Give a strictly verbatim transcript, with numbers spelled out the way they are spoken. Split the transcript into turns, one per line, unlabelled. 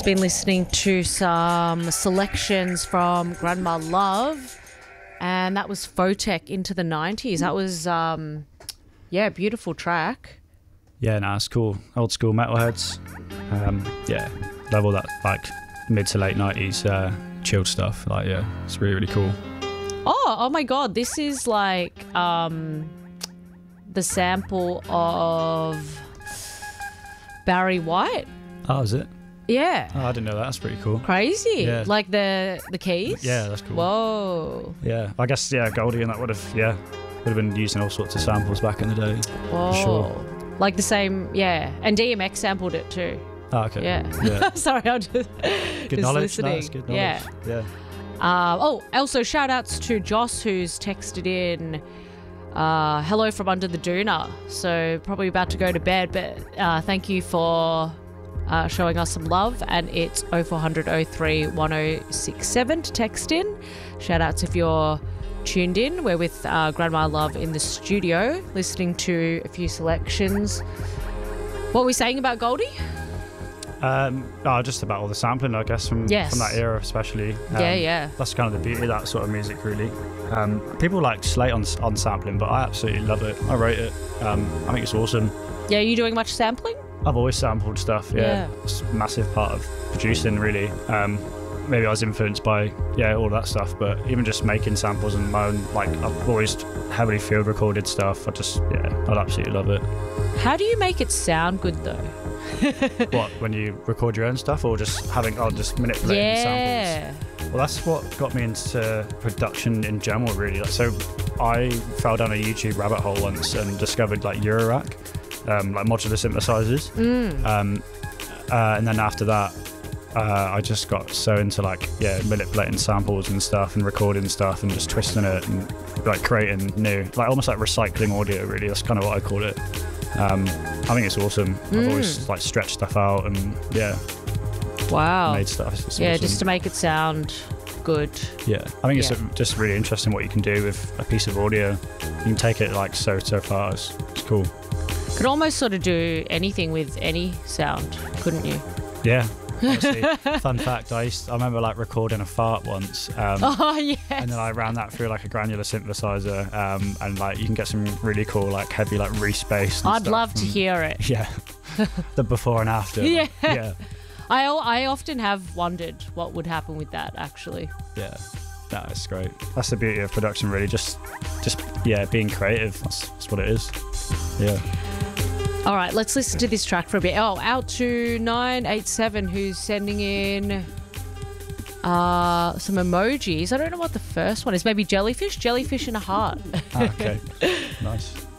just been listening to some selections from Grandma Love, and that was Photech Into the nineties. That was, um, yeah, beautiful track.
Yeah, no, it's cool. Old school metalheads. Um, yeah, love all that like mid to late nineties uh, chilled stuff. Like, yeah, it's really, really cool.
Oh, oh my God, this is like um, the sample of Barry White.
Oh, is it?
Yeah.
Oh, I didn't know that. That's pretty cool.
Crazy.
Yeah.
Like the the keys?
Yeah, that's cool.
Whoa.
Yeah, I guess, yeah, Goldie and that would have, yeah, would have been using all sorts of samples back in the day.
Whoa.
For sure.
Like the same, yeah. And D M X sampled it too.
Oh, okay.
Yeah.
yeah.
Sorry, I'm just,
Good
just
knowledge. No,
listening.
that's good knowledge.
Yeah.
Yeah.
Uh, oh, also shout outs to Joss, who's texted in uh, hello from under the doona. So probably about to go to bed, but uh, thank you for uh, showing us some love. And it's oh four hundred oh three one oh six seven to text in. Shout outs if you're tuned in. We're with uh, Grandma Love in the studio, listening to a few selections. What were we saying about Goldie?
Um, oh, just about all the sampling, I guess, from,
Yes.
from that era especially. Um,
Yeah, yeah.
That's kind of the beauty of that sort of music, really. Um, people like slate on, on sampling, but I absolutely love it. I rate it. Um, I think it's awesome.
Yeah, are you doing much sampling?
I've always sampled stuff, yeah.
Yeah.
It's a massive part of producing, really. Um, maybe I was influenced by, yeah, all that stuff, but even just making samples and my own, like, I've always heavily field recorded stuff. I just, yeah, I absolutely love it.
How do you make it sound good, though?
What, when you record your own stuff or just having, oh, just manipulating
Yeah.
samples? Well, that's what got me into production in general, really. Like, so I fell down a YouTube rabbit hole once and discovered like Eurorack, um, like modular synthesizers.
Mm.
Um, uh, and then after that, uh, I just got so into like, yeah, manipulating samples and stuff and recording stuff and just twisting it and like creating new, like almost like recycling audio, really. That's kind of what I call it. Um, I think it's awesome.
Mm.
I've always like stretched stuff out and yeah,
Wow.
made stuff. It's
Yeah,
awesome.
just to make it sound good.
Yeah, I think it's
Yeah.
uh just really interesting what you can do with a piece of audio. You can take it like so so far. It's, it's cool.
Could almost sort of do anything with any sound, couldn't you?
Yeah. Honestly, fun fact: I used, I remember like recording a fart once, um,
Oh, yeah.
and then I ran that through like a granular synthesizer, um, and like you can get some really cool like heavy like Reese bass. and
I'd
stuff
love to
from-
hear it.
Yeah, the before and after.
Yeah.
yeah,
I, al- I often have wondered what would happen with that, actually.
yeah. No, it's great. That's the beauty of production, really. Just, just yeah, being creative. That's, that's what it is. Yeah.
All right, let's listen to this track for a bit. Oh, out to nine eight seven, who's sending in uh, some emojis. I don't know what the first one is. Maybe jellyfish? Jellyfish and a heart.
Ah, okay. Nice.